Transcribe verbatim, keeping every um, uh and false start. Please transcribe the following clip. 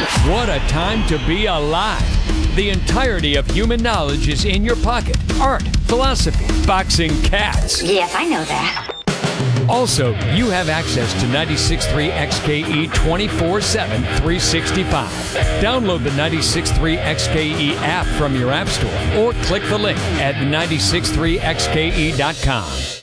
What a time to be alive. The entirety of human knowledge is in your pocket. Art, philosophy, boxing, cats. Yes, I know that. Also, you have access to ninety-six point three X K E twenty-four seven, three sixty-five. Download the ninety-six point three X K E app from your app store or click the link at ninety-six point three X K E dot com.